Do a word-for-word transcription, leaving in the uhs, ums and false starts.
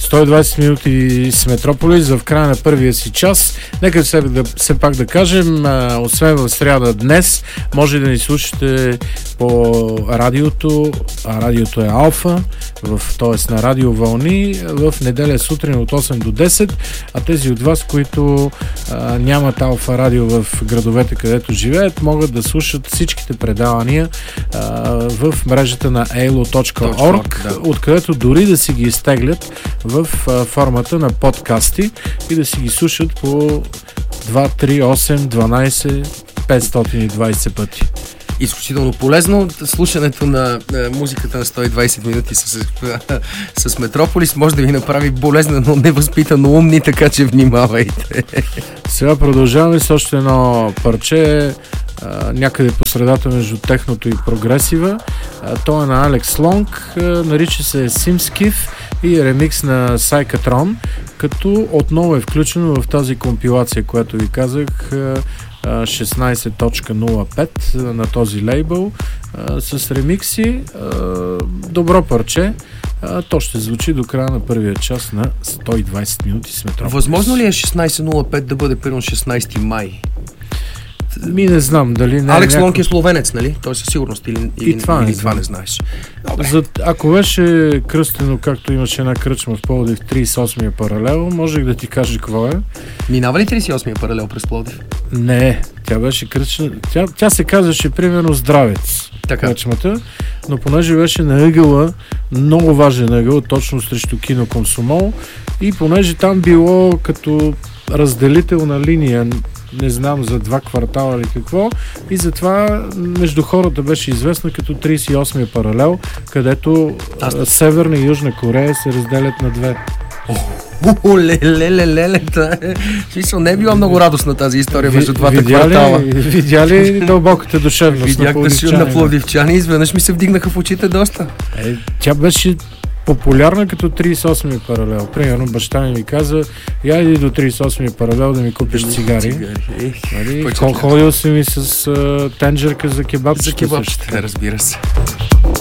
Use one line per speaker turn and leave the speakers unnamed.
сто и двайсет минути с Метрополис в края на първия си час. Нека все, да, все пак да кажем, а, освен в сряда днес, може да ни слушате по радиото, а радиото е Алфа, в, т.е. на Радио Вълни, в неделя сутрин от осем до десет, а тези от вас, които а, нямат Алфа радио в градовете, където живеят, могат да слушат всичките предавания а, в мрежата на ей ел о точка орг, да. Откъдето дори да си ги изтеглят в а, формата на подкасти и да си ги слушат по два, три, осем, дванайсет, петстотин и двайсет пъти.
Изключително полезно. Слушането на, на музиката на сто и двайсет минути с, с, с Метрополис може да ви направи болезнено, невъзпитано умни, така че внимавайте.
Сега продължаваме с още едно парче, а, някъде по средата между техното и прогресива. А, то е на Алекс Лонг, а, нарича се Simskiff и ремикс на Psychotron, като отново е включено в тази компилация, която ви казах, шестнайсет точка нула пет на този лейбъл, а, с ремикси. А, добро парче. А, то ще звучи до края на първия час на сто и двайсет минути с Метрополис.
Възможно ли е шестнайсет нула пет да бъде примерно шестнайсети май?
Ми не знам дали не.
Алекс
някой...
Лонг е словенец, нали? Той със сигурност или, или,
и това,
или
не,
това не знаеш.
За, ако беше кръстено, както имаше една кръчма в Пловдив, трийсет и осми паралел, можех да ти кажа какво е.
Минава ли трийсет и осми паралел през Пловдив?
Не, тя беше кръчна. Тя, тя се казваше примерно Здравец.
Така.
Кръчмата, но понеже беше на ъгъла, много важен ъгъл, точно срещу кино Комсомол, и понеже там било като разделителна линия, не знам за два квартала или какво, и затова между хората беше известна като трийсет и осми паралел, където Аз... Северна и Южна Корея се разделят на две.
Леле-леле-леле, смисъл, не е била много радостна тази история между двата
видя
квартала.
Ли, видя ли дълбоката душевност
Видях
на
да си на пловдивчани, изведнъж ми се вдигнаха в очите доста.
Е, тя беше популярна като трийсет и осми паралел. Примерно баща ми ми каза: я иди до трийсет и осми паралел да ми купиш да цигари. цигари. Нали? Ходил си ми с uh, тенджерка за кебабчета.
За кебабчета, разбира се.